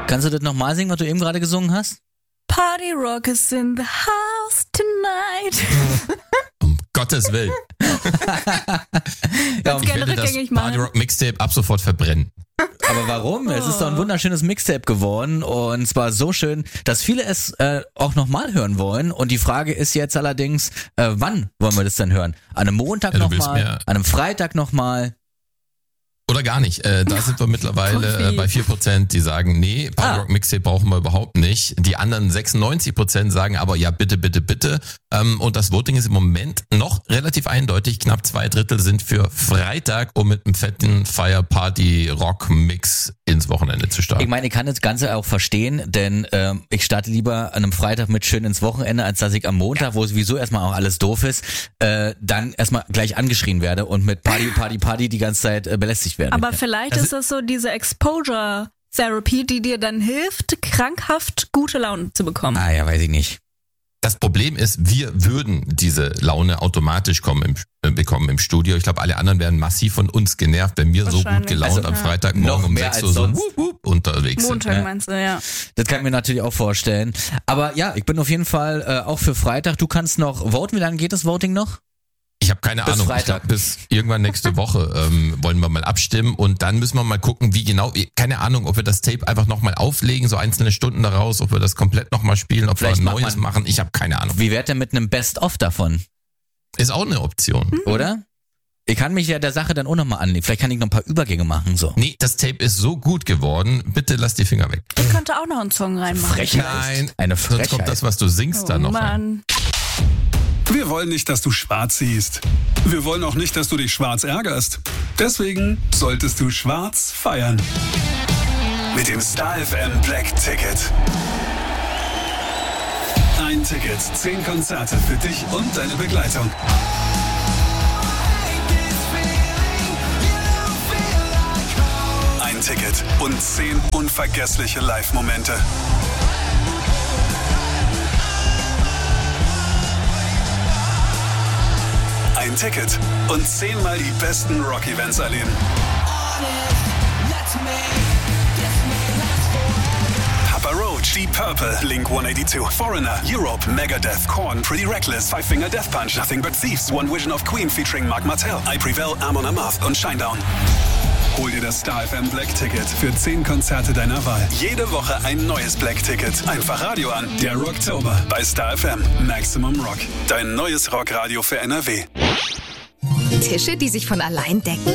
Kannst du das nochmal singen, was du eben gerade gesungen hast? Party Rock is in the house tonight. Um Gottes Willen. Ja, Ich werde das Party Rock Mixtape ab sofort verbrennen. aber warum? Es ist doch ein wunderschönes Mixtape geworden und zwar so schön, dass viele es auch nochmal hören wollen. Und die Frage ist jetzt allerdings, wann wollen wir das denn hören? An einem Montag nochmal, an einem Freitag nochmal? Oder gar nicht. Da sind wir mittlerweile bei 4%, die sagen, nee, Party Rock Mixtape brauchen wir überhaupt nicht. Die anderen 96% sagen aber, ja, bitte, bitte, bitte. Und das Voting ist im Moment noch relativ eindeutig. Knapp 2/3 sind für Freitag, um mit einem fetten Fire Party Rock Mix ins Wochenende zu starten. Ich meine, ich kann das Ganze auch verstehen, denn ich starte lieber an einem Freitag mit schön ins Wochenende, als dass ich am Montag, wo sowieso erstmal auch alles doof ist, dann erstmal gleich angeschrien werde und mit Party die ganze Zeit belästigt werde. Aber vielleicht ist das so diese Exposure-Therapy, die dir dann hilft, krankhaft gute Laune zu bekommen. Ah ja, weiß ich nicht. Das Problem ist, wir würden diese Laune automatisch bekommen im Studio. Ich glaube, alle anderen wären massiv von uns genervt, wenn wir so gut gelaunt am Freitagmorgen um 6 Uhr so unterwegs sind. Montag meinst du, ja. Das kann ich mir natürlich auch vorstellen. Aber ja, ich bin auf jeden Fall auch für Freitag. Du kannst noch voten. Wie lange geht das Voting noch? Ich habe keine Ahnung. Freitag. Ich glaub, bis irgendwann nächste Woche wollen wir mal abstimmen und dann müssen wir mal gucken, wie genau, keine Ahnung, ob wir das Tape einfach nochmal auflegen, so einzelne Stunden daraus, ob wir das komplett nochmal spielen, ob Vielleicht wir ein Neues machen. Ich habe keine Ahnung. Wie wäre denn mit einem Best-of davon? Ist auch eine Option. Oder? Ich kann mich ja der Sache dann auch nochmal annehmen. Vielleicht kann ich noch ein paar Übergänge machen, so. Nee, das Tape ist so gut geworden, bitte lass die Finger weg. Ich könnte auch noch einen Song reinmachen. Frechheit. Nein, Eine Frechheit. sonst kommt das, was du singst, dann noch rein. Mann. Wir wollen nicht, dass du schwarz siehst. Wir wollen auch nicht, dass du dich schwarz ärgerst. Deswegen solltest du schwarz feiern. Mit dem Star FM Black Ticket. Ein Ticket, 10 Konzerte für dich und deine Begleitung. Ein Ticket und 10 unvergessliche Live-Momente. Ein Ticket und 10-mal die besten Rock-Events erleben. Papa Roach, Deep Purple, Blink 182, Foreigner, Europe, Megadeth, Korn, Pretty Reckless, Five Finger Death Punch, Nothing But Thieves, One Vision of Queen featuring Mark Martel, I Prevail, Amon Amarth und Shinedown. Hol dir das Star FM Black Ticket für 10 Konzerte deiner Wahl. Jede Woche ein neues Black Ticket. Einfach Radio an. Der Rocktober bei Star FM. Maximum Rock. Dein neues Rockradio für NRW. Tische, die sich von allein decken?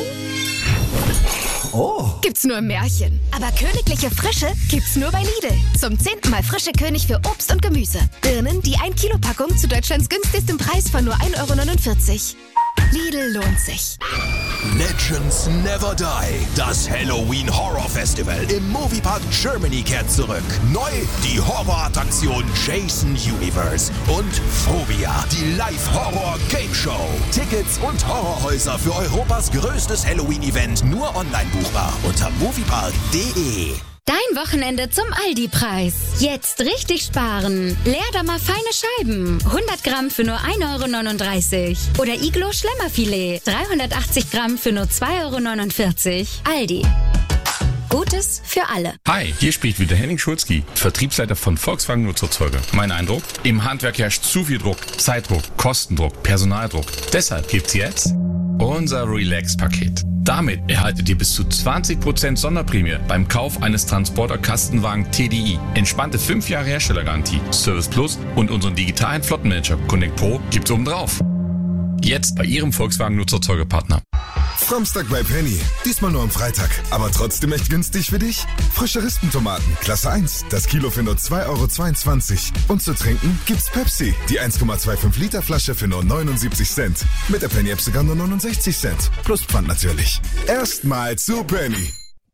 Oh. Gibt's nur im Märchen. Aber königliche Frische gibt's nur bei Lidl. Zum 10. Mal frische König für Obst und Gemüse. Birnen, die 1-Kilo-Packung zu Deutschlands günstigstem Preis von nur 1,49 €. Lidl lohnt sich. Legends Never Die. Das Halloween Horror Festival im Moviepark Germany kehrt zurück. Neu die Horrorattraktion Jason Universe und Phobia, die Live-Horror-Game-Show. Tickets und Horrorhäuser für Europas größtes Halloween-Event nur online buchbar unter moviepark.de. Dein Wochenende zum Aldi-Preis. Jetzt richtig sparen. Leerdammer feine Scheiben. 100 Gramm für nur 1,39 €. Oder Iglo Schlemmerfilet. 380 Gramm für nur 2,49 €. Aldi. Gutes für alle. Hi, hier spricht wieder Henning Schulzki, Vertriebsleiter von Volkswagen Nutzerzeuger. Mein Eindruck? Im Handwerk herrscht zu viel Druck, Zeitdruck, Kostendruck, Personaldruck. Deshalb gibt's jetzt unser Relax-Paket. Damit erhaltet ihr bis zu 20% Sonderprämie beim Kauf eines Transporter-Kastenwagen TDI. Entspannte 5 Jahre Herstellergarantie, Service Plus und unseren digitalen Flottenmanager Connect Pro gibt's obendrauf. Jetzt bei Ihrem Volkswagen Nutzerzeugerpartner. Samstag bei Penny. Diesmal nur am Freitag. Aber trotzdem echt günstig für dich? Frische Rispentomaten, Klasse 1. Das Kilo für nur 2,22 €. Und zu trinken gibt's Pepsi. Die 1,25 Liter Flasche für nur 79 Cent. Mit der Penny-App sogar nur 69 Cent. Plus Pfand natürlich. Erstmal zu Penny.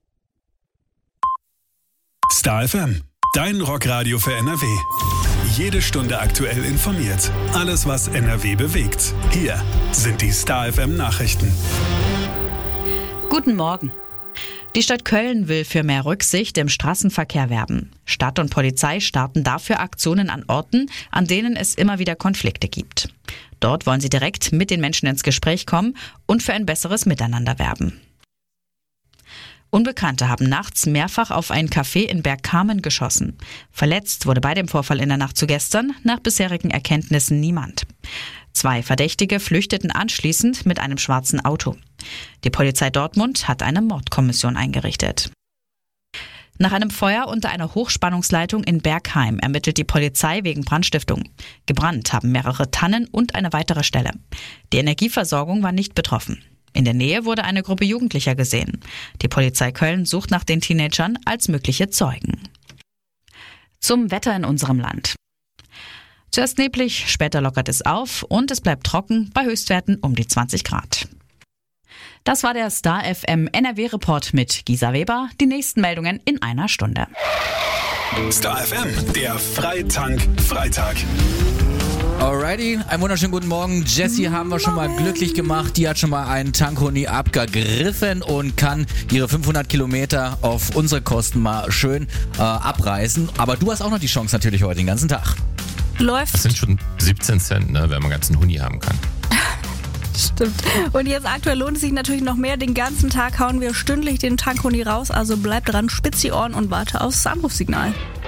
Star FM. Dein Rockradio für NRW. Jede Stunde aktuell informiert. Alles, was NRW bewegt. Hier sind die Star FM Nachrichten. Guten Morgen. Die Stadt Köln will für mehr Rücksicht im Straßenverkehr werben. Stadt und Polizei starten dafür Aktionen an Orten, an denen es immer wieder Konflikte gibt. Dort wollen sie direkt mit den Menschen ins Gespräch kommen und für ein besseres Miteinander werben. Unbekannte haben nachts mehrfach auf ein Café in Bergkamen geschossen. Verletzt wurde bei dem Vorfall in der Nacht zu gestern nach bisherigen Erkenntnissen niemand. 2 Verdächtige flüchteten anschließend mit einem schwarzen Auto. Die Polizei Dortmund hat eine Mordkommission eingerichtet. Nach einem Feuer unter einer Hochspannungsleitung in Bergheim ermittelt die Polizei wegen Brandstiftung. Gebrannt haben mehrere Tannen und eine weitere Stelle. Die Energieversorgung war nicht betroffen. In der Nähe wurde eine Gruppe Jugendlicher gesehen. Die Polizei Köln sucht nach den Teenagern als mögliche Zeugen. Zum Wetter in unserem Land. Zuerst neblig, später lockert es auf und es bleibt trocken bei Höchstwerten um die 20 Grad. Das war der Star FM NRW-Report mit Gisa Weber. Die nächsten Meldungen in einer Stunde. Star FM, der Freitank-Freitag. Alrighty, einen wunderschönen guten Morgen. Jessie haben wir schon mal glücklich gemacht. Die hat schon mal einen Tankhoni abgegriffen und kann ihre 500 Kilometer auf unsere Kosten mal schön abreißen. Aber du hast auch noch die Chance natürlich heute den ganzen Tag. Läuft. Das sind schon 17 Cent, ne, wenn man einen ganzen Huni haben kann. Stimmt. Und jetzt aktuell lohnt es sich natürlich noch mehr. Den ganzen Tag hauen wir stündlich den Tankhoni raus. Also bleib dran, spitz die Ohren und warte aufs Anrufsignal.